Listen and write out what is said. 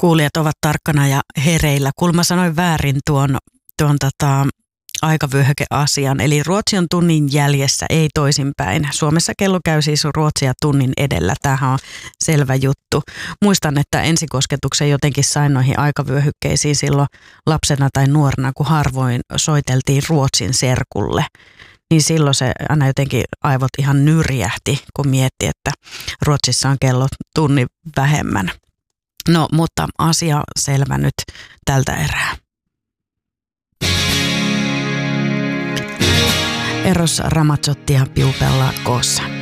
kuulijat ovat tarkkana ja hereillä. Kuulemma sanoin väärin tuon aikavyöhykeasian. Eli Ruotsi on tunnin jäljessä, ei toisinpäin. Suomessa kello käy siis Ruotsia tunnin edellä. Tämähän on selvä juttu. Muistan, että ensikosketuksen jotenkin sain noihin aikavyöhykkeisiin silloin lapsena tai nuorena, kun harvoin soiteltiin Ruotsin serkulle. Niin silloin se aina jotenkin aivot ihan nyrjähti, kun mietti, että Ruotsissa on kello tunnin vähemmän. No, mutta asia selvä nyt tältä erää. Eros Ramazzotti ja Più bella cosa.